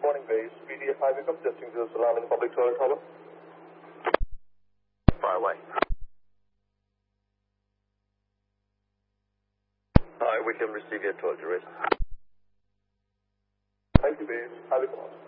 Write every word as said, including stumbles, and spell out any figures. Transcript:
morning, base. B D F I Wickham, testing this alarm in the public toilet, over. Far away. Hi, Wickham, receive your toilet arrest. Thank you, base. I Wickham.